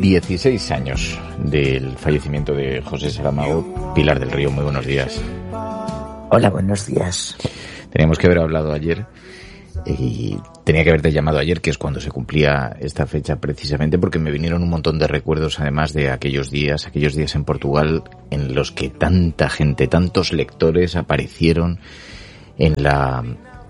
16 años del fallecimiento de José Saramago. Pilar del Río, muy buenos días. Hola, buenos días. Teníamos que haber hablado ayer y tenía que haberte llamado ayer, que es cuando se cumplía esta fecha, precisamente porque me vinieron un montón de recuerdos, además de aquellos días en Portugal en los que tanta gente, tantos lectores aparecieron en la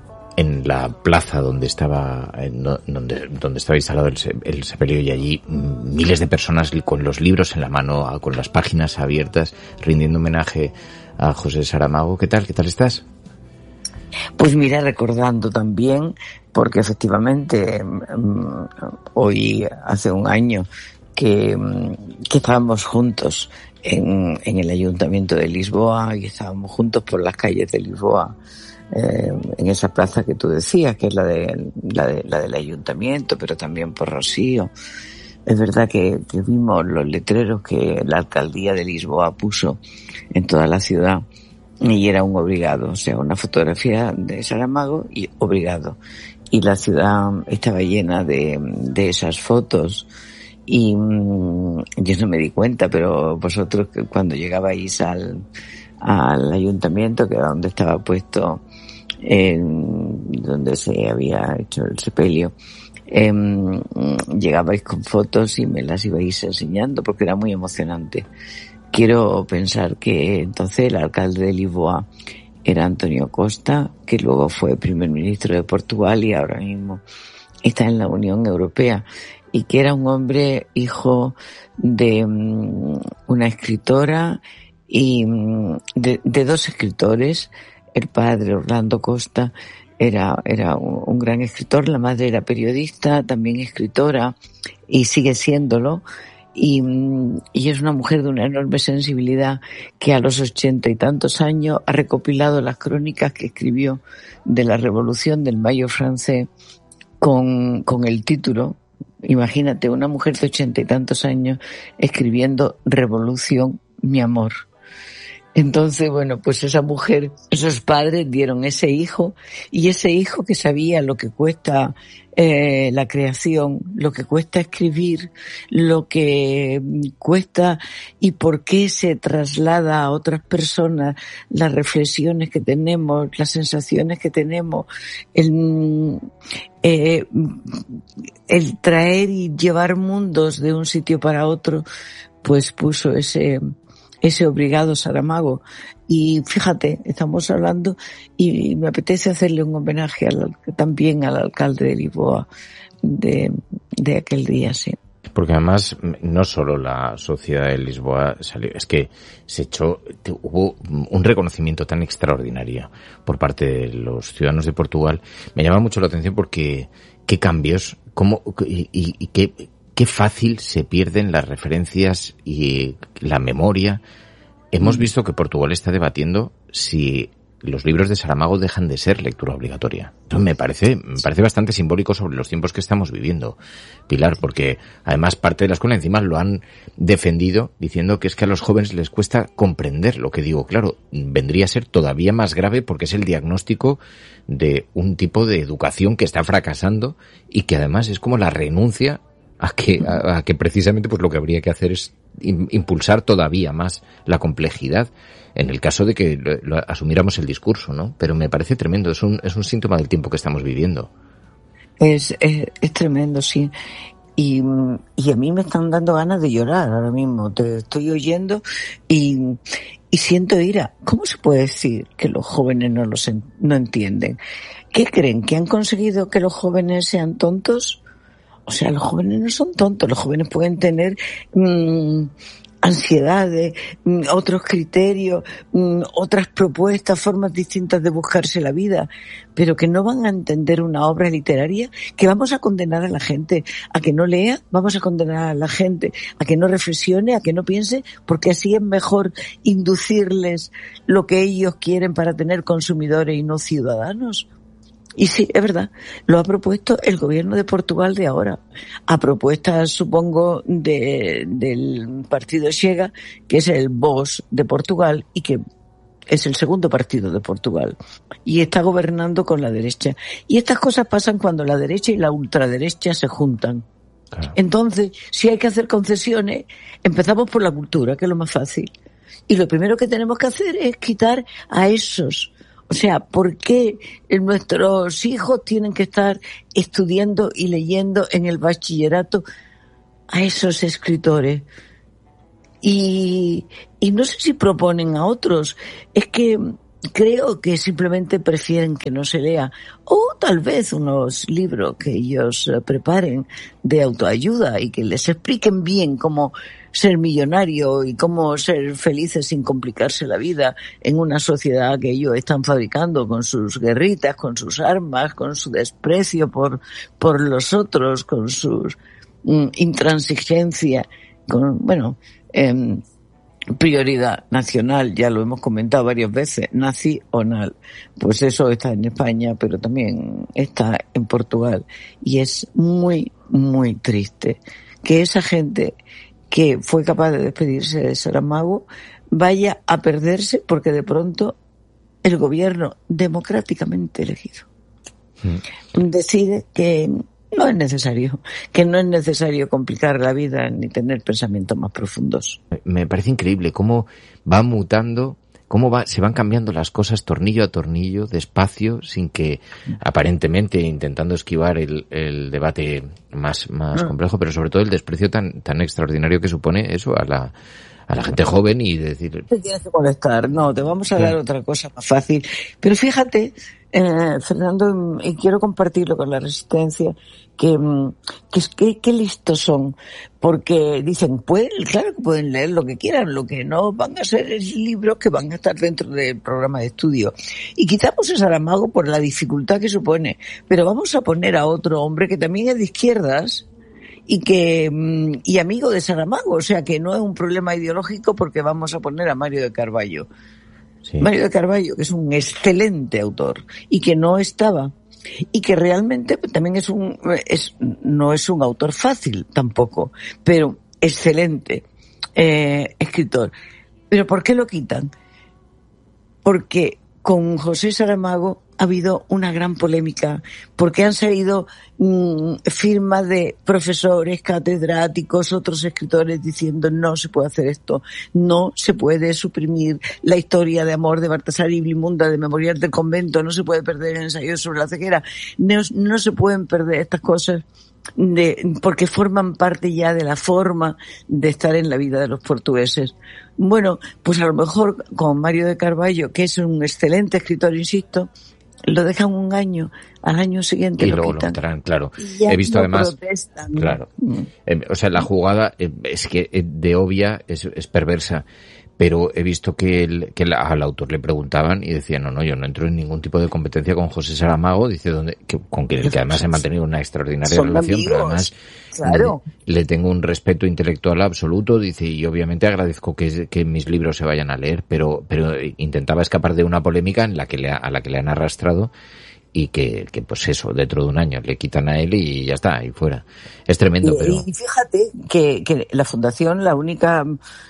plaza donde estaba instalado el sepelio, y allí miles de personas con los libros en la mano, con las páginas abiertas, rindiendo homenaje a José Saramago. ¿Qué tal estás? Pues mira, recordando también, porque efectivamente hoy hace un año que estábamos juntos en el Ayuntamiento de Lisboa, y estábamos juntos por las calles de Lisboa, en esa plaza que tú decías, que es la del Ayuntamiento, pero también por Rocío. Es verdad que vimos los letreros que la alcaldía de Lisboa puso en toda la ciudad, y era un obrigado, o sea, una fotografía de Saramago y obrigado. Y la ciudad estaba llena de esas fotos, y yo no me di cuenta, pero vosotros cuando llegabais al Ayuntamiento, que era donde estaba puesto, donde se había hecho el sepelio, llegabais con fotos y me las ibais enseñando porque era muy emocionante. Quiero pensar que entonces el alcalde de Lisboa era António Costa, que luego fue primer ministro de Portugal y ahora mismo está en la Unión Europea, y que era un hombre hijo de una escritora y de dos escritores. El padre, Orlando Costa, era un gran escritor, la madre era periodista, también escritora, y sigue siéndolo. Y es una mujer de una enorme sensibilidad, que a los 80 y tantos años ha recopilado las crónicas que escribió de la Revolución del Mayo francés con el título. Imagínate, una mujer de 80 y tantos años escribiendo Revolución, mi amor. Entonces, bueno, pues esa mujer, esos padres dieron ese hijo, y ese hijo que sabía lo que cuesta la creación, lo que cuesta escribir, lo que cuesta y por qué se traslada a otras personas las reflexiones que tenemos, las sensaciones que tenemos, el traer y llevar mundos de un sitio para otro, pues puso ese obrigado Saramago. Y fíjate, estamos hablando y me apetece hacerle un homenaje también al alcalde de Lisboa de aquel día, sí. Porque además no solo la sociedad de Lisboa salió, es que hubo un reconocimiento tan extraordinario por parte de los ciudadanos de Portugal. Me llama mucho la atención porque qué cambios, y qué fácil se pierden las referencias y la memoria. Hemos visto que Portugal está debatiendo si los libros de Saramago dejan de ser lectura obligatoria. Entonces me parece bastante simbólico sobre los tiempos que estamos viviendo, Pilar, porque además parte de la escuela encima lo han defendido diciendo que es que a los jóvenes les cuesta comprender lo que digo. Claro, vendría a ser todavía más grave porque es el diagnóstico de un tipo de educación que está fracasando y que además es como la renuncia a que precisamente pues lo que habría que hacer es impulsar todavía más la complejidad en el caso de que asumiéramos el discurso, ¿no? Pero me parece tremendo, es un síntoma del tiempo que estamos viviendo. Es tremendo, sí. Y a mí me están dando ganas de llorar ahora mismo. Te estoy oyendo y siento ira. ¿Cómo se puede decir que los jóvenes no entienden? ¿Qué creen? ¿Que han conseguido que los jóvenes sean tontos? O sea, los jóvenes no son tontos, los jóvenes pueden tener ansiedades, otros criterios, otras propuestas, formas distintas de buscarse la vida, pero que no van a entender una obra literaria, que vamos a condenar a la gente a que no lea, vamos a condenar a la gente a que no reflexione, a que no piense, porque así es mejor inducirles lo que ellos quieren para tener consumidores y no ciudadanos. Y sí, es verdad, lo ha propuesto el gobierno de Portugal de ahora, a propuesta, supongo, del partido Chega, que es el Vox de Portugal y que es el segundo partido de Portugal. Y está gobernando con la derecha. Y estas cosas pasan cuando la derecha y la ultraderecha se juntan. Claro. Entonces, si hay que hacer concesiones, empezamos por la cultura, que es lo más fácil. Y lo primero que tenemos que hacer es quitar a esos. O sea, ¿por qué nuestros hijos tienen que estar estudiando y leyendo en el bachillerato a esos escritores? Y no sé si proponen a otros. Es que creo que simplemente prefieren que no se lea. O tal vez unos libros que ellos preparen de autoayuda y que les expliquen bien cómo ser millonario y cómo ser felices sin complicarse la vida en una sociedad que ellos están fabricando con sus guerritas, con sus armas, con su desprecio por los otros, con su intransigencia, con, prioridad nacional, ya lo hemos comentado varias veces, nacional. Pues eso está en España, pero también está en Portugal. Y es muy, muy triste que esa gente que fue capaz de despedirse de Saramago vaya a perderse porque de pronto el gobierno democráticamente elegido decide que no es necesario complicar la vida ni tener pensamientos más profundos. Me parece increíble cómo va mutando, se van cambiando las cosas tornillo a tornillo, despacio, sin que aparentemente intentando esquivar el debate más complejo, pero sobre todo el desprecio tan extraordinario que supone eso a la gente joven y decir... Te tienes que molestar, no, te vamos a dar otra cosa más fácil. Pero fíjate, Fernando, y quiero compartirlo con la Resistencia, que listos son, porque dicen, pues, claro que pueden leer lo que quieran, lo que no van a ser es libros que van a estar dentro del programa de estudio. Y quitamos a Saramago por la dificultad que supone, pero vamos a poner a otro hombre que también es de izquierdas, y amigo de Saramago, o sea que no es un problema ideológico porque vamos a poner a Mario de Carvalho. Sí. Mario de Carvalho, que es un excelente autor y que no estaba, y que realmente también no es un autor fácil tampoco, pero excelente escritor. Pero ¿por qué lo quitan? Porque con José Saramago ha habido una gran polémica, porque han salido firmas de profesores, catedráticos, otros escritores diciendo no se puede hacer esto, no se puede suprimir la historia de amor de Baltasar y Blimunda, de Memorial del Convento, no se puede perder el ensayo sobre la ceguera, no se pueden perder estas cosas porque forman parte ya de la forma de estar en la vida de los portugueses. Bueno, pues a lo mejor con Mario de Carvalho, que es un excelente escritor, insisto, lo dejan un año, al año siguiente y lo luego quitan. Lo traen, claro. He visto además, protestan. Claro, o sea, la jugada es que de obvia es perversa, pero he visto que al autor le preguntaban y decía, no, yo no entro en ningún tipo de competencia con José Saramago, dice con que además he mantenido una extraordinaria son relación, amigos, pero además claro. le tengo un respeto intelectual absoluto, dice, y obviamente agradezco que mis libros se vayan a leer, pero intentaba escapar de una polémica en a la que le han arrastrado y que pues eso, dentro de un año le quitan a él y ya está, y fuera. Es tremendo, pero... Y fíjate que la Fundación, la única,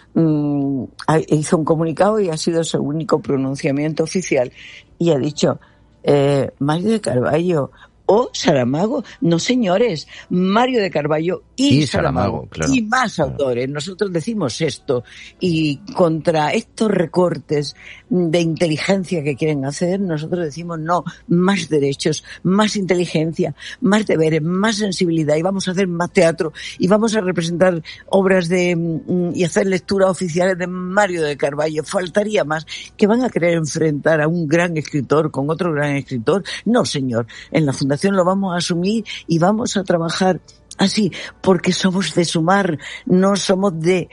hizo un comunicado y ha sido su único pronunciamiento oficial y ha dicho, Mario de Carvalho o Saramago, no señores, Mario de Carvalho y Saramago, claro, y más autores. Nosotros decimos esto, y contra estos recortes de inteligencia que quieren hacer, nosotros decimos no, más derechos, más inteligencia, más deberes, más sensibilidad, y vamos a hacer más teatro, y vamos a representar obras y hacer lecturas oficiales de Mario de Carvalho. Faltaría más, que van a querer enfrentar a un gran escritor con otro gran escritor. No, señor, en la Fundación lo vamos a asumir y vamos a trabajar así, porque somos de sumar, no somos de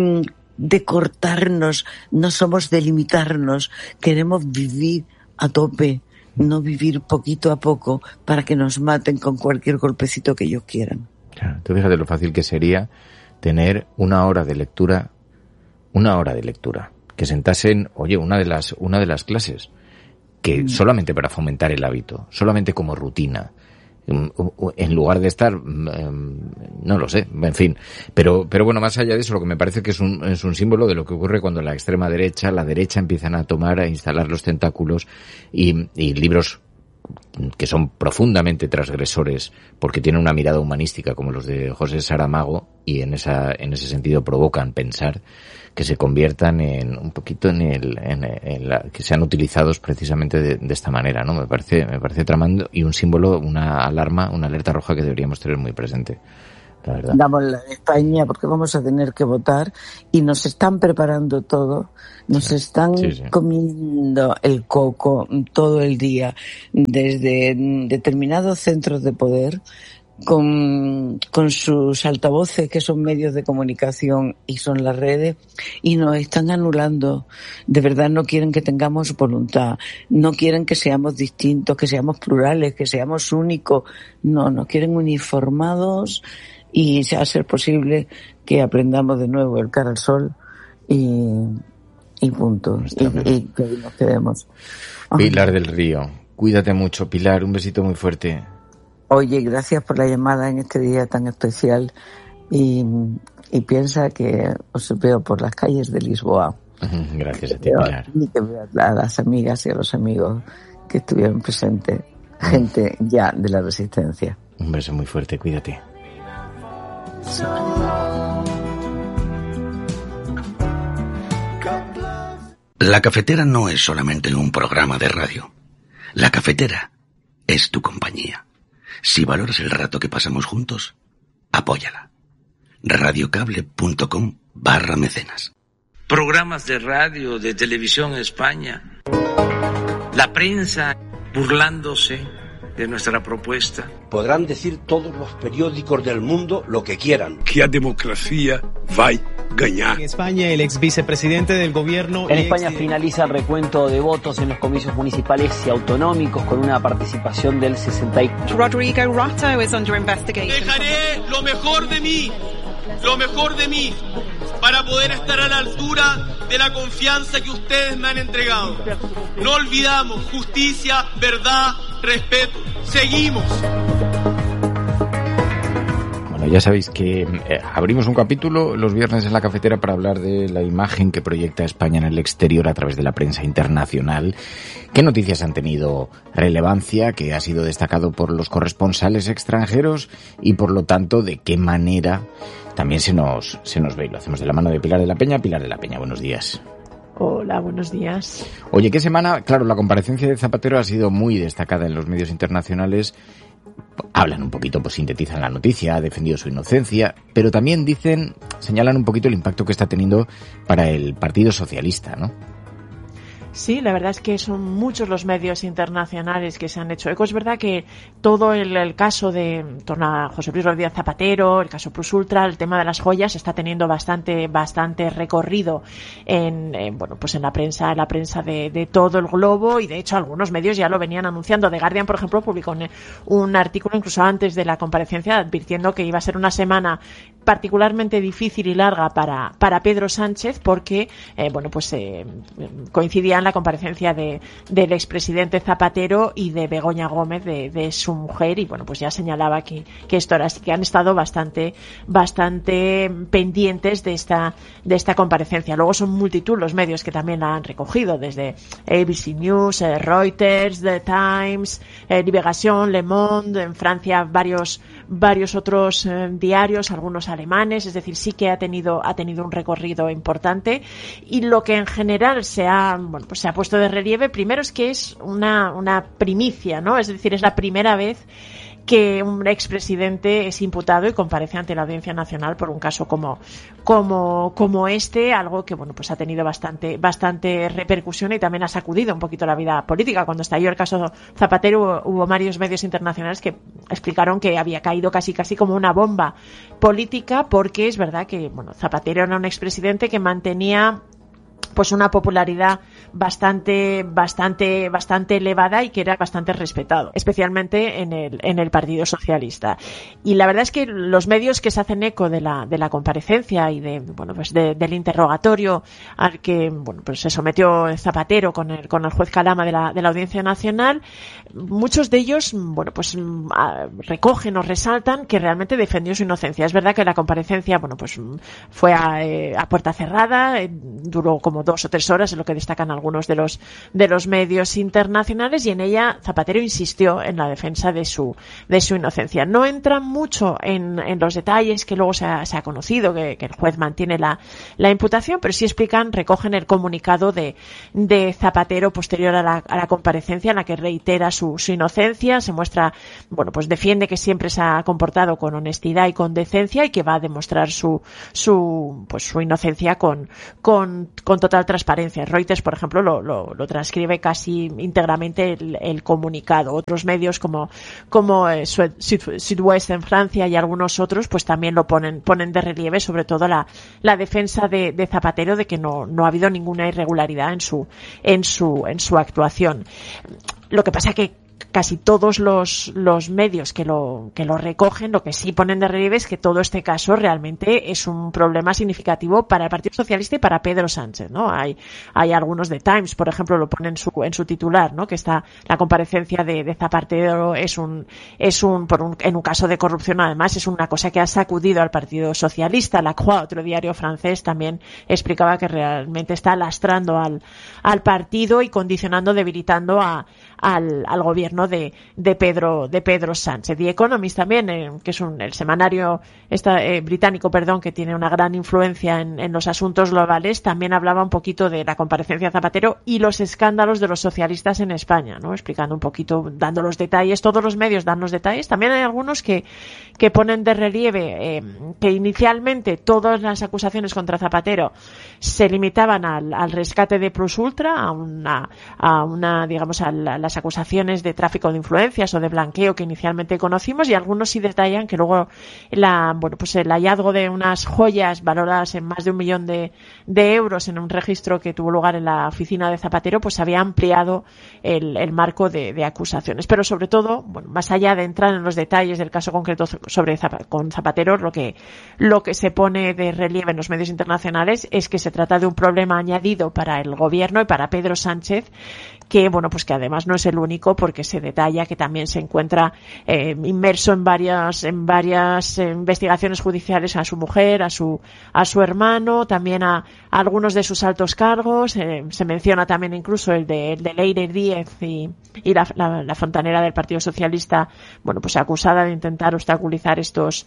cortarnos, no somos de limitarnos, queremos vivir a tope, no vivir poquito a poco para que nos maten con cualquier golpecito que ellos quieran. Claro, tú fíjate lo fácil que sería tener una hora de lectura, que sentasen, una de las clases, que solamente para fomentar el hábito, solamente como rutina, en lugar de estar, no lo sé, en fin, pero bueno, más allá de eso, lo que me parece que es un símbolo de lo que ocurre cuando la extrema derecha, la derecha empiezan a instalar los tentáculos y libros que son profundamente transgresores porque tienen una mirada humanística como los de José Saramago, y en ese sentido provocan pensar, que se conviertan en un poquito que sean utilizados precisamente de esta manera, ¿no? Me parece tramando, y un símbolo, una alarma, una alerta roja que deberíamos tener muy presente. La verdad. Damos la de España porque vamos a tener que votar y nos están preparando todo, nos están comiendo el coco todo el día desde determinados centros de poder con sus altavoces, que son medios de comunicación y son las redes, y nos están anulando. De verdad no quieren que tengamos voluntad, no quieren que seamos distintos, que seamos plurales, que seamos únicos, no, nos quieren uniformados, y a ser posible que aprendamos de nuevo el cara al sol y punto, y que nos quedemos. Pilar del Río, cuídate mucho, Pilar, un besito muy fuerte. Oye, gracias por la llamada en este día tan especial, y piensa que os veo por las calles de Lisboa. Gracias a ti, Pilar. Y que veo a las amigas y a los amigos que estuvieron presentes, gente ya de la Resistencia. Un beso muy fuerte, cuídate. La Cafetera no es solamente un programa de radio. La Cafetera es tu compañía. Si valoras el rato que pasamos juntos, apóyala. radiocable.com/mecenas. Programas de radio, de televisión en España. La prensa burlándose de nuestra propuesta. Podrán decir todos los periódicos del mundo lo que quieran. Que a democracia vai ganhar. En España, el ex vicepresidente del gobierno... En España finaliza el recuento de votos en los comicios municipales y autonómicos con una participación del 64%. Rodrigo Rato is under investigation. Dejaré lo mejor de mí, para poder estar a la altura de la confianza que ustedes me han entregado. No olvidamos justicia, verdad, respeto. Seguimos. Bueno, ya sabéis que abrimos un capítulo los viernes en La Cafetera para hablar de la imagen que proyecta España en el exterior a través de la prensa internacional. ¿Qué noticias han tenido relevancia, que ha sido destacado por los corresponsales extranjeros, y por lo tanto de qué manera también se nos ve? Y lo hacemos de la mano de Pilar de la Peña. Pilar de la Peña, buenos días. Hola, buenos días. Oye, ¿qué semana? Claro, la comparecencia de Zapatero ha sido muy destacada en los medios internacionales. Hablan un poquito, pues sintetizan la noticia, ha defendido su inocencia, pero también señalan un poquito el impacto que está teniendo para el Partido Socialista, ¿no? Sí, la verdad es que son muchos los medios internacionales que se han hecho eco. Es verdad que todo el caso de torno a José Luis Rodríguez Zapatero, el caso Plus Ultra, el tema de las joyas está teniendo bastante recorrido en la prensa de todo el globo, y de hecho algunos medios ya lo venían anunciando. The Guardian, por ejemplo, publicó un artículo incluso antes de la comparecencia advirtiendo que iba a ser una semana particularmente difícil y larga para Pedro Sánchez, porque coincidía en la comparecencia del expresidente Zapatero y de Begoña Gómez, de su mujer, y bueno, pues ya señalaba que esto era así, que han estado bastante pendientes de esta comparecencia. Luego son multitud los medios que también la han recogido, desde ABC News, Reuters, The Times, Libération, Le Monde, en Francia varios otros diarios, algunos alemanes. Es decir, sí que ha tenido un recorrido importante, y lo que en general se ha puesto de relieve primero es que es una primicia, ¿no? Es decir, es la primera vez que un expresidente es imputado y comparece ante la Audiencia Nacional por un caso como este, algo que ha tenido bastante repercusión y también ha sacudido un poquito la vida política. Cuando estalló el caso Zapatero hubo varios medios internacionales que explicaron que había caído casi como una bomba política, porque es verdad que Zapatero era un expresidente que mantenía una popularidad bastante elevada y que era bastante respetado, especialmente en el Partido Socialista. Y la verdad es que los medios que se hacen eco de la comparecencia y del interrogatorio al que se sometió Zapatero con el juez Calama de la Audiencia Nacional, muchos de ellos recogen o resaltan que realmente defendió su inocencia. Es verdad que la comparecencia fue a puerta cerrada, duró como 2 o 3 horas, es lo que destacan algunos de los medios internacionales, y en ella Zapatero insistió en la defensa de su inocencia. No entran mucho en los detalles que luego se ha conocido, que el juez mantiene la imputación, pero sí recogen el comunicado de Zapatero posterior a la comparecencia, en la que reitera su inocencia, se muestra, pues defiende que siempre se ha comportado con honestidad y con decencia, y que va a demostrar su inocencia con total transparencia. Reuters, por ejemplo, lo transcribe casi íntegramente el comunicado. Otros medios como Sud-Ouest en Francia y algunos otros, pues también lo ponen de relieve, sobre todo la defensa de Zapatero, de que no ha habido ninguna irregularidad en su actuación. Lo que pasa que casi todos los medios que lo recogen, lo que sí ponen de relieve es que todo este caso realmente es un problema significativo para el Partido Socialista y para Pedro Sánchez, ¿no? Hay algunos de Times, por ejemplo, lo ponen en su titular, ¿no? Que la comparecencia de Zapatero en un caso de corrupción, además, es una cosa que ha sacudido al Partido Socialista. La Croix, otro diario francés, también explicaba que realmente está lastrando al partido y condicionando, debilitando al gobierno de Pedro Sánchez. The Economist también, que es el semanario británico, que tiene una gran influencia en los asuntos globales, también hablaba un poquito de la comparecencia de Zapatero y los escándalos de los socialistas en España, ¿no? Explicando un poquito, dando los detalles. Todos los medios dan los detalles. También hay algunos que ponen de relieve que inicialmente todas las acusaciones contra Zapatero se limitaban al rescate de Plus Ultra, a las acusaciones de tráfico de influencias o de blanqueo que inicialmente conocimos, y algunos sí detallan que luego el hallazgo de unas joyas valoradas en más de 1 millón de euros en un registro que tuvo lugar en la oficina de Zapatero, pues había ampliado el marco de acusaciones. Pero sobre todo, más allá de entrar en los detalles del caso concreto con Zapatero, lo que se pone de relieve en los medios internacionales es que se trata de un problema añadido para el gobierno y para Pedro Sánchez, que además no es el único, porque se detalla que también se encuentra inmerso en varias investigaciones judiciales a su mujer, a su hermano, también a algunos de sus altos cargos. Se menciona también incluso el de Leire Díez y la fontanera del Partido Socialista, acusada de intentar obstaculizar estos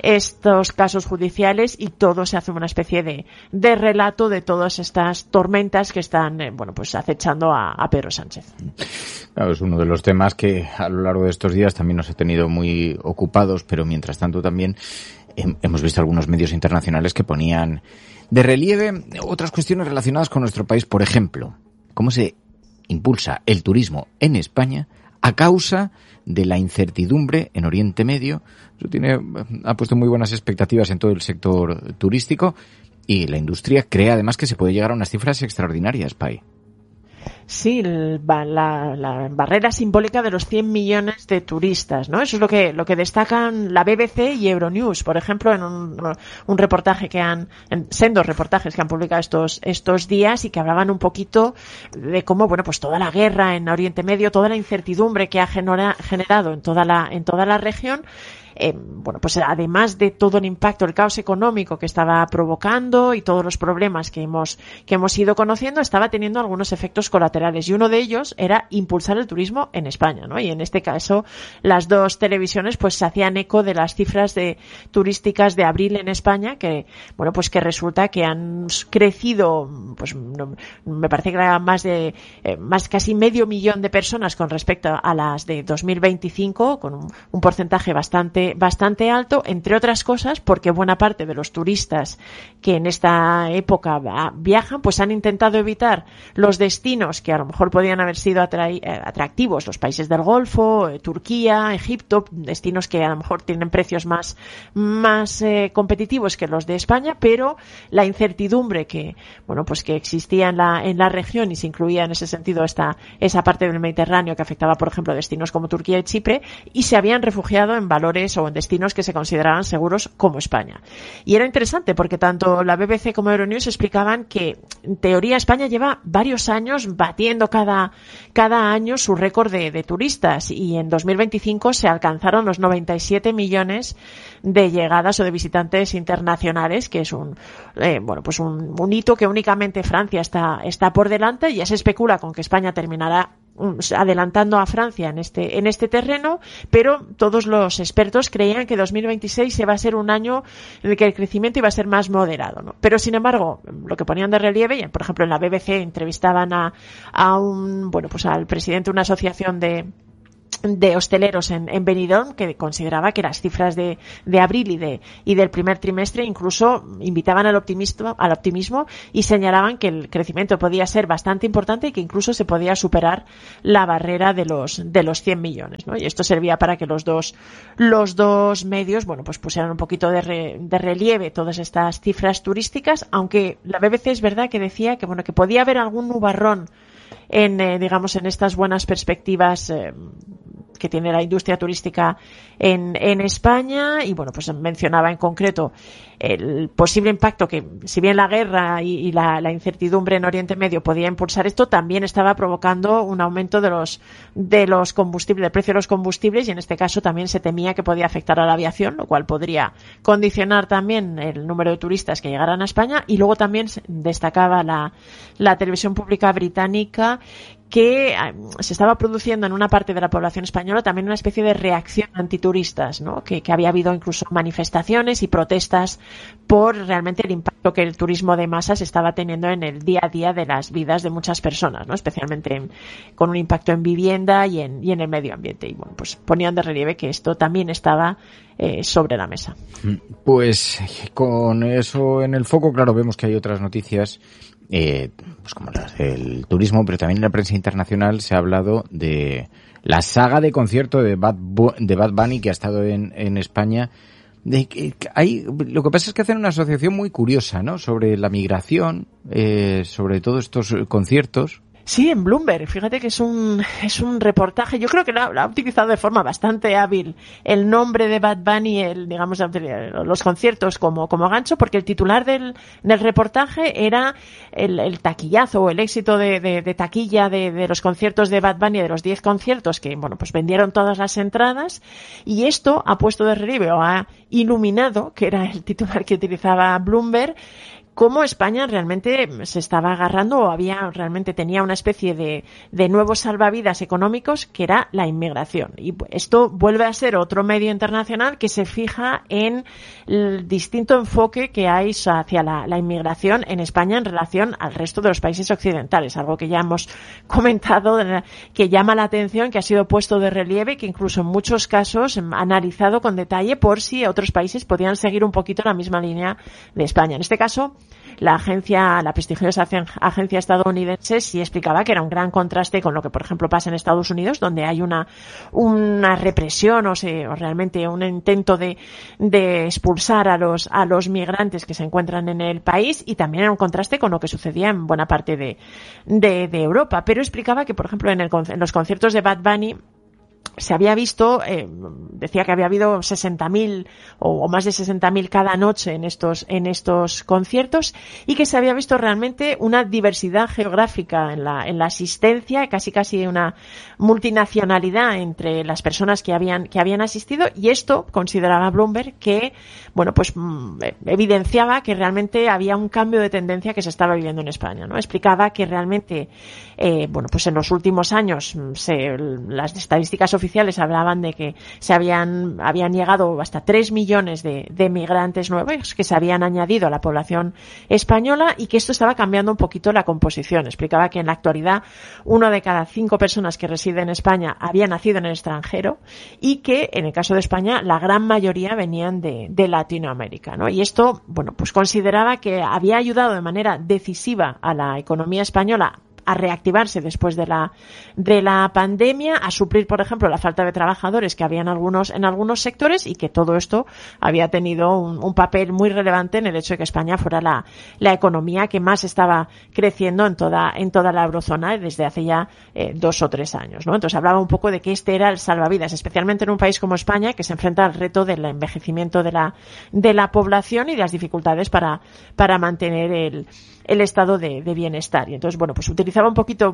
casos judiciales, y todo se hace una especie de relato de todas estas tormentas que están acechando a Pedro Sánchez. Claro, es uno de los temas que a lo largo de estos días también nos ha tenido muy ocupados, pero mientras tanto también hemos visto algunos medios internacionales que ponían de relieve otras cuestiones relacionadas con nuestro país. Por ejemplo, cómo se impulsa el turismo en España a causa de la incertidumbre en Oriente Medio. Eso ha puesto muy buenas expectativas en todo el sector turístico, y la industria cree además que se puede llegar a unas cifras extraordinarias, Pai. Sí, la barrera simbólica de los 100 millones de turistas, ¿no? Eso es lo que destacan la BBC y Euronews, por ejemplo, en un reportaje sendos reportajes que han publicado estos días, y que hablaban un poquito de cómo, toda la guerra en Oriente Medio, toda la incertidumbre que ha generado en toda la región, además de todo el impacto, el caos económico que estaba provocando y todos los problemas que hemos ido conociendo, estaba teniendo algunos efectos colaterales, y uno de ellos era impulsar el turismo en España, ¿no? Y en este caso las dos televisiones se hacían eco de las cifras turísticas de abril en España, que que resulta que han crecido, me parece que era más casi 500.000 de personas con respecto a las de 2025, con un porcentaje bastante alto, entre otras cosas porque buena parte de los turistas que en esta época viajan han intentado evitar los destinos que a lo mejor podían haber sido atractivos, los países del Golfo, Turquía, Egipto, destinos que a lo mejor tienen precios más competitivos que los de España, pero la incertidumbre que existía en la región, y se incluía en ese sentido esa parte del Mediterráneo que afectaba, por ejemplo, destinos como Turquía y Chipre, y se habían refugiado en valores países o en destinos que se consideraban seguros como España. Y era interesante porque tanto la BBC como Euronews explicaban que en teoría España lleva varios años batiendo cada año su récord de turistas, y en 2025 se alcanzaron los 97 millones de llegadas o de visitantes internacionales, que es un hito que únicamente Francia está por delante, y ya se especula con que España terminará adelantando a Francia en este terreno, pero todos los expertos creían que 2026 se va a ser un año en el que el crecimiento iba a ser más moderado, ¿no? Pero sin embargo, lo que ponían de relieve, por ejemplo en la BBC entrevistaban al presidente de una asociación de hosteleros en Benidorm, que consideraba que las cifras de abril y del primer trimestre incluso invitaban al optimismo y señalaban que el crecimiento podía ser bastante importante y que incluso se podía superar la barrera de los 100 millones, ¿no? Y esto servía para que los dos medios, pues pusieran un poquito de relieve todas estas cifras turísticas, aunque la BBC es verdad que decía que podía haber algún nubarrón en estas buenas perspectivas que tiene la industria turística en España, y pues mencionaba en concreto el posible impacto que, si bien la guerra y la incertidumbre en Oriente Medio podía impulsar esto, también estaba provocando un aumento de los combustibles, del precio de los combustibles, y en este caso también se temía que podía afectar a la aviación, lo cual podría condicionar también el número de turistas que llegaran a España. Y luego también destacaba la televisión pública británica que se estaba produciendo en una parte de la población española también una especie de reacción antituristas, ¿no? Que había habido incluso manifestaciones y protestas por realmente el impacto que el turismo de masas estaba teniendo en el día a día de las vidas de muchas personas, ¿no? Especialmente con un impacto en vivienda y en el medio ambiente. Y pues ponían de relieve que esto también estaba sobre la mesa. Pues con eso en el foco, claro, vemos que hay otras noticias como las del turismo, pero también en la prensa internacional se ha hablado de la saga de concierto de Bad Bunny que ha estado en España. Lo que pasa es que hacen una asociación muy curiosa, ¿no? Sobre la migración, sobre todos estos conciertos. Sí, en Bloomberg. Fíjate que es un reportaje. Yo creo que lo ha utilizado de forma bastante hábil el nombre de Bad Bunny, los conciertos como gancho, porque el titular del reportaje era el taquillazo o el éxito de taquilla de los conciertos de Bad Bunny, de los 10 conciertos que, pues vendieron todas las entradas, y esto ha puesto de relieve o ha iluminado, que era el titular que utilizaba Bloomberg, cómo España realmente se estaba agarrando o tenía una especie de nuevos salvavidas económicos, que era la inmigración. Y esto vuelve a ser otro medio internacional que se fija en el distinto enfoque que hay hacia la inmigración en España en relación al resto de los países occidentales, algo que ya hemos comentado, que llama la atención, que ha sido puesto de relieve, que incluso en muchos casos analizado con detalle por si otros países podían seguir un poquito la misma línea de España. En este caso, la prestigiosa agencia estadounidense sí explicaba que era un gran contraste con lo que, por ejemplo, pasa en Estados Unidos, donde hay una represión o realmente un intento de expulsar a los migrantes que se encuentran en el país, y también era un contraste con lo que sucedía en buena parte de Europa. Pero explicaba que, por ejemplo, en los conciertos de Bad Bunny se había visto, decía que había habido 60.000 o más de 60.000 cada noche en estos conciertos, y que se había visto realmente una diversidad geográfica en la asistencia, casi una multinacionalidad entre las personas que habían asistido, y esto consideraba Bloomberg que, evidenciaba que realmente había un cambio de tendencia que se estaba viviendo en España, ¿no? Explicaba que realmente, en los últimos años las estadísticas oficiales hablaban de que habían llegado hasta 3 millones de migrantes nuevos que se habían añadido a la población española, y que esto estaba cambiando un poquito la composición. Explicaba que en la actualidad 1 de cada 5 personas que residen en España había nacido en el extranjero, y que en el caso de España la gran mayoría venían de Latinoamérica, ¿no? Y esto, consideraba que había ayudado de manera decisiva a la economía española a reactivarse después de la pandemia, a suplir, por ejemplo, la falta de trabajadores que había en algunos sectores, y que todo esto había tenido un papel muy relevante en el hecho de que España fuera la economía que más estaba creciendo en toda la eurozona desde hace ya 2 o 3 años, ¿no? Entonces hablaba un poco de que este era el salvavidas, especialmente en un país como España, que se enfrenta al reto del envejecimiento de la población y de las dificultades para mantener el estado de bienestar. Y entonces, bueno, pues utilizaba un poquito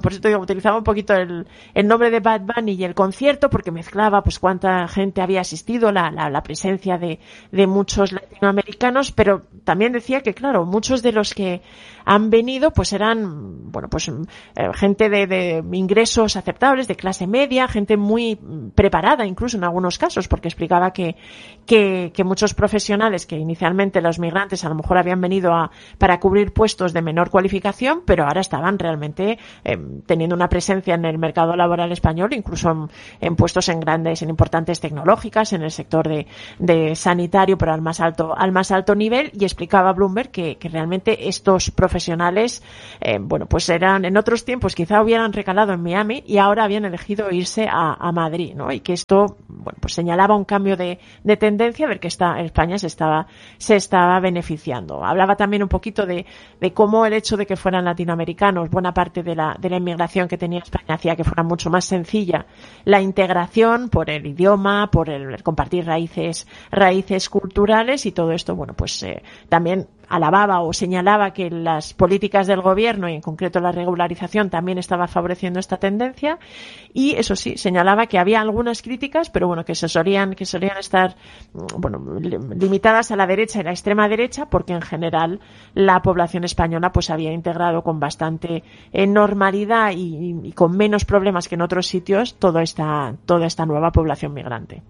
el nombre de Bad Bunny y el concierto, porque mezclaba pues cuánta gente había asistido, la presencia de muchos latinoamericanos, pero también decía que, claro, muchos de los que han venido pues eran, bueno, pues gente de ingresos aceptables, de clase media, gente muy preparada incluso en algunos casos, porque explicaba que muchos profesionales que inicialmente los migrantes a lo mejor habían venido para cubrir puestos de menor cualificación, pero ahora estaban realmente teniendo una presencia en el mercado laboral español, incluso en puestos en importantes tecnológicas, en el sector de sanitario, pero al más alto nivel. Y explicaba Bloomberg que realmente estos profesionales, bueno, pues eran en otros tiempos quizá hubieran recalado en Miami y ahora habían elegido irse a Madrid, ¿no? Y que esto, bueno, pues señalaba un cambio de tendencia, ver que España se estaba beneficiando. Hablaba también un poquito de cómo el hecho de que fueran latinoamericanos, buena parte de la inmigración que tenía España hacía que fuera mucho más sencilla la integración por el idioma, por el compartir raíces culturales, y todo esto, bueno, pues también alababa o señalaba que las políticas del gobierno, y en concreto la regularización, también estaba favoreciendo esta tendencia. Y eso sí, señalaba que había algunas críticas, pero bueno, que solían estar, bueno, limitadas a la derecha y la extrema derecha, porque en general la población española pues había integrado con bastante normalidad y con menos problemas que en otros sitios toda esta nueva población migrante.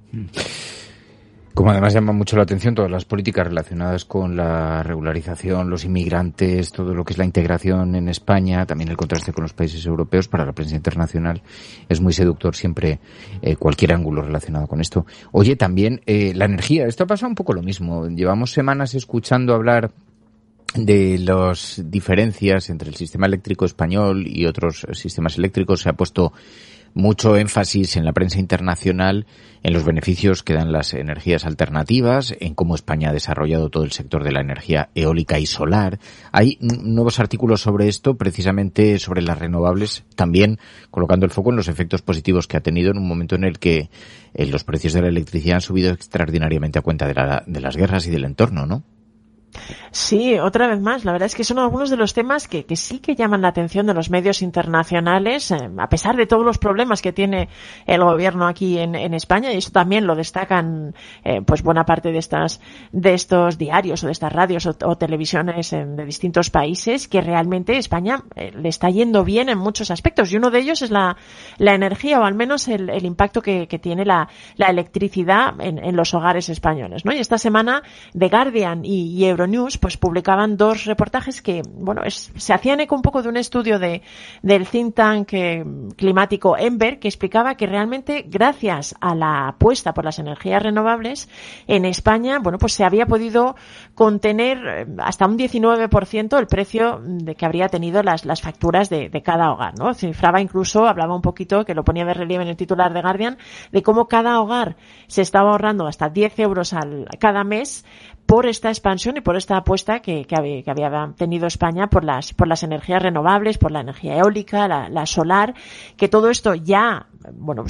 Como además llama mucho la atención todas las políticas relacionadas con la regularización, los inmigrantes, todo lo que es la integración en España, también el contraste con los países europeos, para la prensa internacional es muy seductor siempre cualquier ángulo relacionado con esto. Oye, también la energía, esto ha pasado un poco lo mismo. Llevamos semanas escuchando hablar de las diferencias entre el sistema eléctrico español y otros sistemas eléctricos. Se ha puesto mucho énfasis en la prensa internacional en los beneficios que dan las energías alternativas, en cómo España ha desarrollado todo el sector de la energía eólica y solar. Hay nuevos artículos sobre esto, precisamente sobre las renovables, también colocando el foco en los efectos positivos que ha tenido en un momento en el que los precios de la electricidad han subido extraordinariamente a cuenta de las guerras y del entorno, ¿no? Sí, otra vez más, la verdad es que son algunos de los temas que sí que llaman la atención de los medios internacionales, a pesar de todos los problemas que tiene el gobierno aquí en España, y eso también lo destacan pues buena parte de estos diarios o de estas radios o televisiones de distintos países, que realmente España le está yendo bien en muchos aspectos, y uno de ellos es la energía, o al menos el impacto que tiene la electricidad en los hogares españoles, ¿no? Y esta semana The Guardian y Euronews pues publicaban 2 reportajes que, bueno, se hacían eco un poco de un estudio del think tank climático Enver, que explicaba que realmente gracias a la apuesta por las energías renovables en España, bueno, pues se había podido contener hasta un 19% el precio de que habría tenido las facturas de cada hogar, ¿no? Cifraba incluso, hablaba un poquito, que lo ponía de relieve en el titular de Guardian, de cómo cada hogar se estaba ahorrando hasta 10 euros cada mes por esta expansión y por esta apuesta que había tenido España por las energías renovables, por la energía eólica, la solar, que todo esto ya, bueno,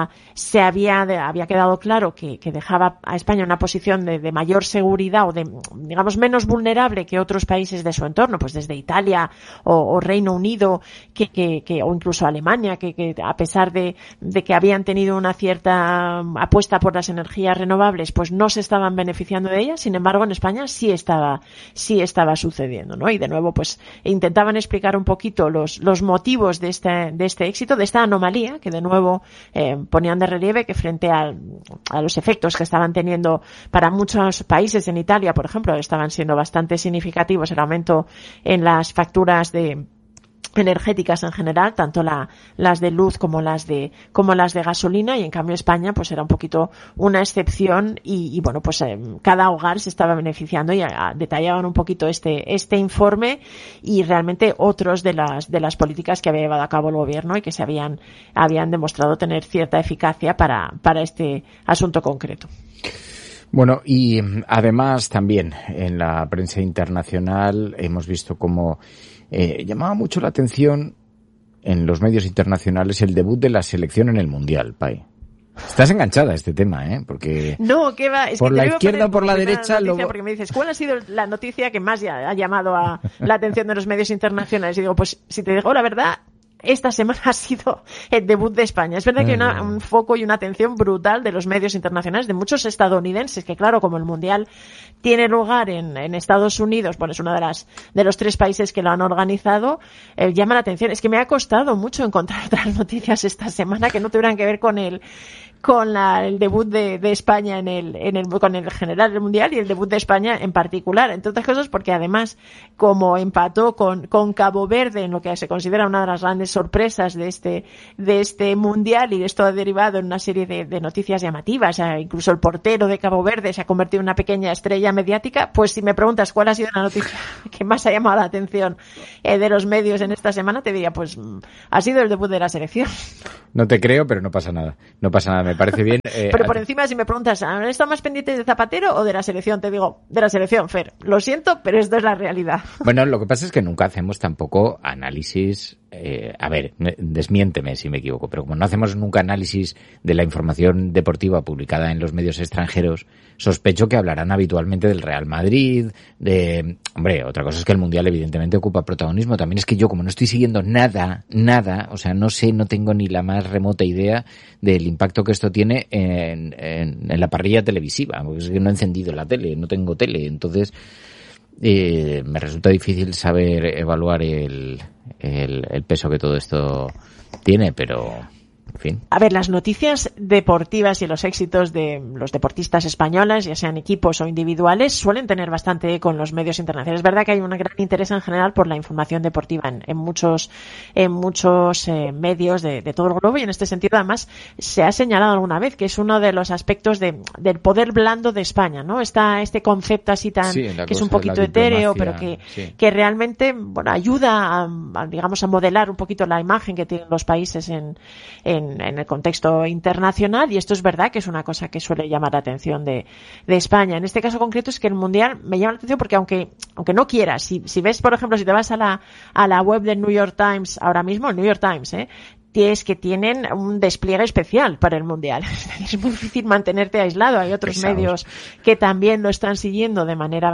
había quedado claro que dejaba a España una posición de mayor seguridad, o de, digamos, menos vulnerable que otros países de su entorno, pues desde Italia o Reino Unido, o incluso Alemania, que a pesar de que habían tenido una cierta apuesta por las energías renovables, pues no se estaban beneficiando de ellas. Sin embargo, en España sí estaba sucediendo, ¿no? Y de nuevo, pues intentaban explicar un poquito los motivos de este éxito, de esta anomalía, que de nuevo ponían de relieve que frente a los efectos que estaban teniendo para muchos países, en Italia, por ejemplo, estaban siendo bastante significativos el aumento en las facturas de energéticas en general, tanto las de luz como las de gasolina, y en cambio España pues era un poquito una excepción y bueno, pues cada hogar se estaba beneficiando, y detallaban un poquito este informe y realmente otros de las políticas que había llevado a cabo el gobierno y que se habían demostrado tener cierta eficacia para este asunto concreto. Bueno, y además también en la prensa internacional hemos visto cómo llamaba mucho la atención en los medios internacionales el debut de la selección en el Mundial, Pai. Estás enganchada a este tema, Porque no, ¿qué va? Es por que la izquierda o por la derecha... Porque me dices, ¿cuál ha sido la noticia que más ha llamado a la atención de los medios internacionales? Y digo, pues si te digo la verdad... Esta semana ha sido el debut de España. Es verdad que hay un foco y una atención brutal de los medios internacionales, de muchos estadounidenses, que claro, como el Mundial tiene lugar en Estados Unidos, bueno, es uno de los 3 países que lo han organizado, llama la atención. Es que me ha costado mucho encontrar otras noticias esta semana que no tuvieran que ver con el debut de España con el general del Mundial y el debut de España en particular, entre otras cosas porque además como empató con Cabo Verde en lo que se considera una de las grandes sorpresas de este Mundial, y esto ha derivado en una serie de noticias llamativas, incluso el portero de Cabo Verde se ha convertido en una pequeña estrella mediática. Pues si me preguntas cuál ha sido la noticia que más ha llamado la atención de los medios en esta semana, te diría pues ha sido el debut de la selección. No te creo, pero no pasa nada, me parece bien. Pero por encima, si me preguntas, ¿han estado más pendientes de Zapatero o de la selección? Te digo, de la selección, Fer. Lo siento, pero esto es la realidad. Bueno, lo que pasa es que nunca hacemos tampoco análisis... a ver, desmiénteme si me equivoco, pero como no hacemos nunca análisis de la información deportiva publicada en los medios extranjeros, sospecho que hablarán habitualmente del Real Madrid, Hombre, otra cosa es que el Mundial evidentemente ocupa protagonismo. También es que yo, como no estoy siguiendo nada, o sea, no tengo ni la más remota idea del impacto que esto tiene en la parrilla televisiva, porque es que no he encendido la tele, no tengo tele, entonces... me resulta difícil saber evaluar el peso que todo esto tiene, pero en fin. A ver, las noticias deportivas y los éxitos de los deportistas españoles, ya sean equipos o individuales, suelen tener bastante eco en los medios internacionales. Es verdad que hay un gran interés en general por la información deportiva en muchos medios de todo el globo, y en este sentido además se ha señalado alguna vez que es uno de los aspectos del poder blando de España, ¿no? Este concepto así tan, que es un poquito etéreo, pero que realmente, bueno, ayuda a modelar un poquito la imagen que tienen los países en el contexto internacional, y esto es verdad que es una cosa que suele llamar la atención de España. En este caso concreto es que el Mundial me llama la atención porque aunque no quieras, si ves, por ejemplo, si te vas a la web del New York Times ahora mismo, el New York Times, es que tienen un despliegue especial para el Mundial. Es muy difícil mantenerte aislado. Hay otros medios que también lo están siguiendo de manera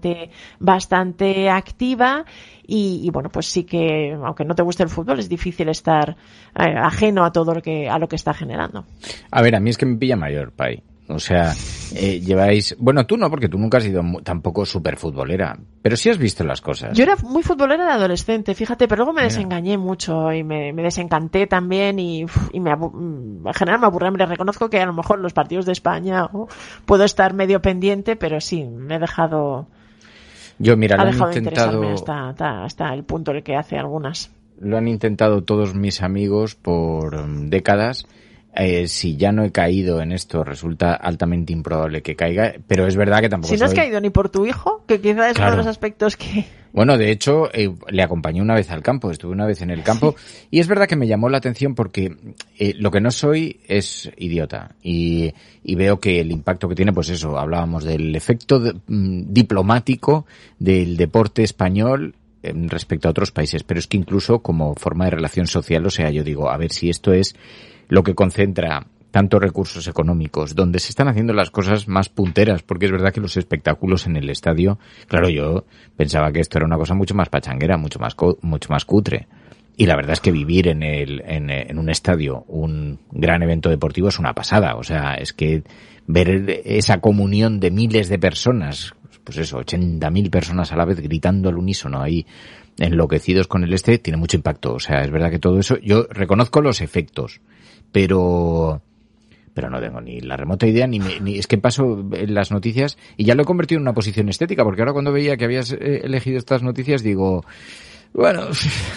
bastante activa, y bueno, pues sí que, aunque no te guste el fútbol, es difícil estar ajeno a todo lo que está generando. A ver, a mí es que me pilla mayor, Pai. O sea, lleváis... Bueno, tú no, porque tú nunca has sido tampoco súper futbolera, pero sí has visto las cosas. Yo era muy futbolera de adolescente, fíjate, pero luego me desengañé mucho y me desencanté también, y en general me aburrí. Me reconozco que a lo mejor los partidos de España puedo estar medio pendiente, pero sí, me he dejado... Yo, mira, ha dejado de interesarme hasta el punto en el que hace algunas. Lo han intentado todos mis amigos por décadas. Si ya no he caído en esto, resulta altamente improbable que caiga, pero es verdad que tampoco... Si no has caído ni por tu hijo, que quizás es uno de los aspectos que... Bueno, de hecho, le acompañé una vez al campo, estuve una vez en el campo, y es verdad que me llamó la atención porque lo que no soy es idiota, y veo que el impacto que tiene, pues eso, hablábamos del efecto diplomático del deporte español respecto a otros países, pero es que incluso como forma de relación social, o sea, yo digo, a ver si esto es lo que concentra tantos recursos económicos, donde se están haciendo las cosas más punteras, porque es verdad que los espectáculos en el estadio, claro, yo pensaba que esto era una cosa mucho más pachanguera, mucho más cutre, y la verdad es que vivir en un estadio un gran evento deportivo es una pasada. O sea, es que ver esa comunión de miles de personas, pues eso, 80.000 personas a la vez gritando al unísono ahí, enloquecidos con el tiene mucho impacto. O sea, es verdad que todo eso, yo reconozco los efectos, pero no tengo ni la remota idea, ni es que paso en las noticias y ya lo he convertido en una posición estética, porque ahora cuando veía que habías elegido estas noticias digo, bueno,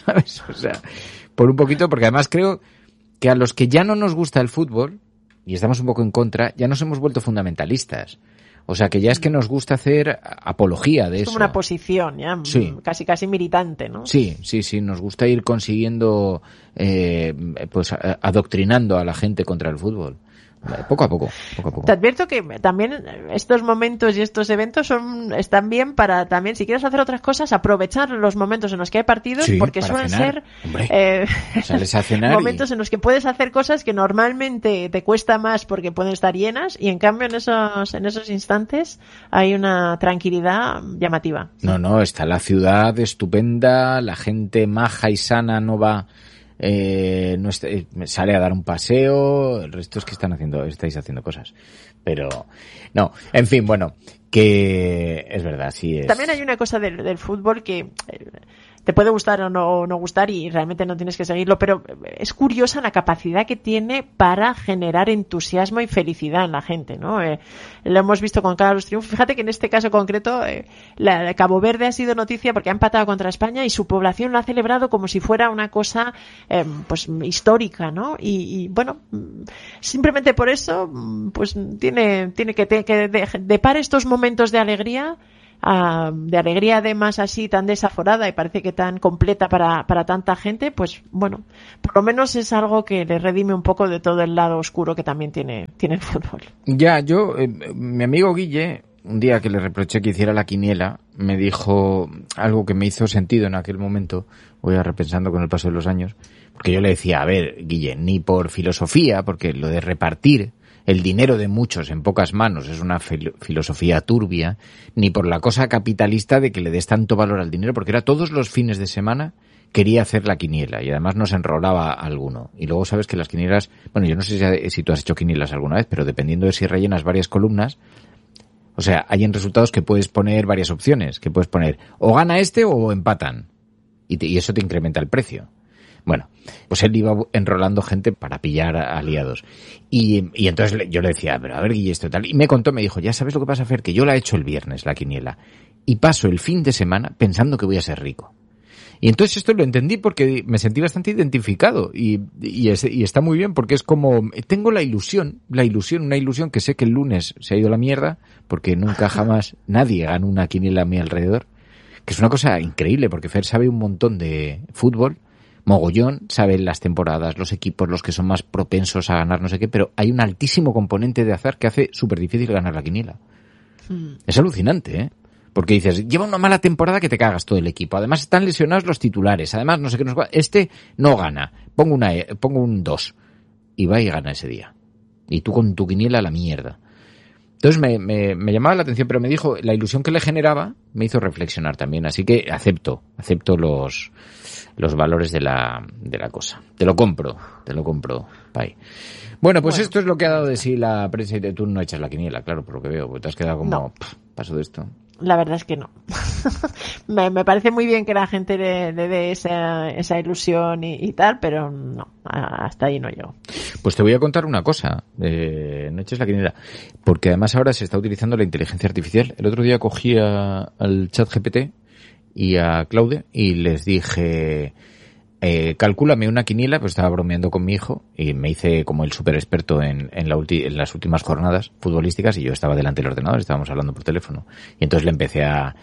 ¿sabes? O sea, por un poquito, porque además creo que a los que ya no nos gusta el fútbol, y estamos un poco en contra, ya nos hemos vuelto fundamentalistas. O sea, que ya es que nos gusta hacer apología de eso. Es como una posición, ya, sí. Casi militante, ¿no? Sí, nos gusta ir consiguiendo, pues adoctrinando a la gente contra el fútbol. Poco a poco. Te advierto que también estos momentos y estos eventos están bien para también, si quieres hacer otras cosas, aprovechar los momentos en los que hay partidos, porque suelen cenar. Ser sales a cenar momentos en los que puedes hacer cosas que normalmente te cuesta más porque pueden estar llenas, y en cambio en esos instantes hay una tranquilidad llamativa. No, está la ciudad estupenda, la gente maja y sana no va... sale a dar un paseo, el resto es que estáis haciendo cosas, pero no, en fin, bueno, que es verdad, sí es. También hay una cosa del fútbol que te puede gustar o no gustar, y realmente no tienes que seguirlo, pero es curiosa la capacidad que tiene para generar entusiasmo y felicidad en la gente, ¿no? Lo hemos visto con cada los triunfos. Fíjate que en este caso concreto, Cabo Verde ha sido noticia porque ha empatado contra España y su población lo ha celebrado como si fuera una cosa, pues histórica, ¿no? Y bueno, simplemente por eso, pues tiene que depar estos momentos de alegría además así tan desaforada y parece que tan completa para tanta gente, pues bueno, por lo menos es algo que le redime un poco de todo el lado oscuro que también tiene el fútbol. Ya, mi amigo Guille, un día que le reproché que hiciera la quiniela, me dijo algo que me hizo sentido en aquel momento, voy a repensando con el paso de los años, porque yo le decía, a ver, Guille, ni por filosofía, porque lo de repartir el dinero de muchos en pocas manos es una filosofía turbia, ni por la cosa capitalista de que le des tanto valor al dinero, porque era todos los fines de semana quería hacer la quiniela y además nos enrolaba alguno. Y luego sabes que las quinielas, bueno, yo no sé si tú has hecho quinielas alguna vez, pero dependiendo de si rellenas varias columnas, o sea, hay en resultados que puedes poner varias opciones, que puedes poner o gana este o empatan, y eso te incrementa el precio. Bueno, pues él iba enrolando gente para pillar aliados. Y entonces yo le decía, pero a ver, Guille, esto tal. Y me dijo, ya sabes lo que pasa, Fer, que yo la he hecho el viernes, la quiniela. Y paso el fin de semana pensando que voy a ser rico. Y entonces esto lo entendí porque me sentí bastante identificado. Y está muy bien porque es como, tengo una ilusión que sé que el lunes se ha ido a la mierda porque nunca jamás nadie gana una quiniela a mi alrededor. Que es una cosa increíble porque Fer sabe un montón de fútbol. Mogollón, saben las temporadas, los equipos, los que son más propensos a ganar no sé qué, pero hay un altísimo componente de azar que hace súper difícil ganar la quiniela. Es alucinante, ¿eh? Porque dices, lleva una mala temporada que te cagas todo el equipo, además están lesionados los titulares, además no sé qué, este no gana, pongo un 2 y va y gana ese día. Y tú con tu quiniela a la mierda. Entonces me llamaba la atención, pero me dijo, la ilusión que le generaba me hizo reflexionar también, así que acepto los valores de la cosa. Te lo compro, Pai. Bueno, pues esto es lo que ha dado de sí la prensa y tú no echas la quiniela, claro, por lo que veo, porque te has quedado como, paso de esto. La verdad es que no. me parece muy bien que la gente le dé esa ilusión y tal, pero no, hasta ahí no llego. Pues te voy a contar una cosa, no eches la quiniela, porque además ahora se está utilizando la inteligencia artificial. El otro día cogí al ChatGPT y a Claude y les dije, calcúlame una quiniela, pues estaba bromeando con mi hijo y me hice como el súper experto en las últimas jornadas futbolísticas y yo estaba delante del ordenador, estábamos hablando por teléfono y entonces le empecé a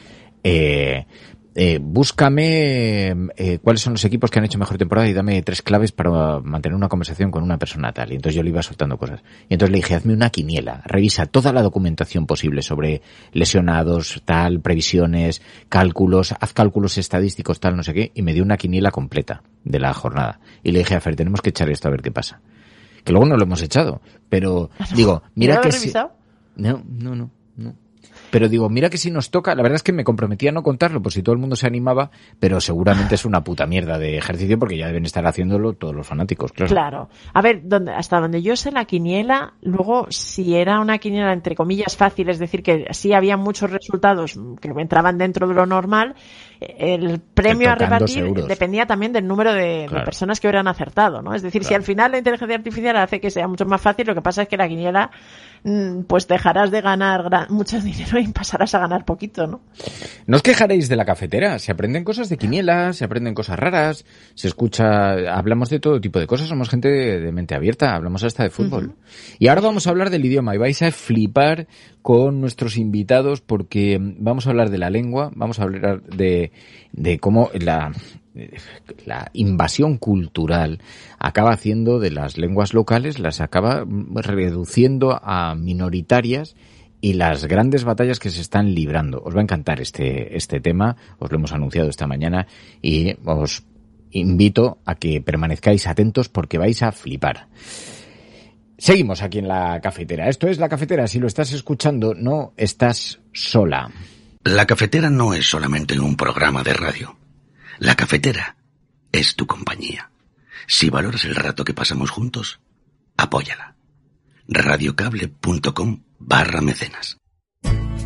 búscame cuáles son los equipos que han hecho mejor temporada y dame 3 claves para mantener una conversación con una persona tal. Y entonces yo le iba soltando cosas. Y entonces le dije, hazme una quiniela, revisa toda la documentación posible sobre lesionados, tal, previsiones, cálculos, haz cálculos estadísticos, tal, no sé qué, y me dio una quiniela completa de la jornada. Y le dije a Fer, tenemos que echar esto a ver qué pasa. Que luego no lo hemos echado, pero digo, mira que si... No. Pero digo, mira que si nos toca, la verdad es que me comprometí a no contarlo por si todo el mundo se animaba, pero seguramente es una puta mierda de ejercicio porque ya deben estar haciéndolo todos los fanáticos, claro. Claro. A ver, hasta donde yo sé la quiniela, luego si era una quiniela entre comillas fácil, es decir, que sí había muchos resultados que entraban dentro de lo normal, el premio a repartir dependía también del número de personas que hubieran acertado, ¿no? Es decir, si al final la inteligencia artificial hace que sea mucho más fácil, lo que pasa es que la quiniela, pues dejarás de ganar mucho dinero y pasarás a ganar poquito, ¿no? No os quejaréis de la cafetera, se aprenden cosas de quinielas, se aprenden cosas raras, se escucha, hablamos de todo tipo de cosas, somos gente de mente abierta, hablamos hasta de fútbol. Y ahora vamos a hablar del idioma y vais a flipar con nuestros invitados porque vamos a hablar de la lengua, vamos a hablar de cómo la invasión cultural acaba haciendo de las lenguas locales, las acaba reduciendo a minoritarias y las grandes batallas que se están librando. Os va a encantar este tema, os lo hemos anunciado esta mañana y os invito a que permanezcáis atentos porque vais a flipar. Seguimos aquí en La Cafetera. Esto es La Cafetera. Si lo estás escuchando, no estás sola. La Cafetera no es solamente un programa de radio. La Cafetera es tu compañía. Si valoras el rato que pasamos juntos, apóyala. radiocable.com/mecenas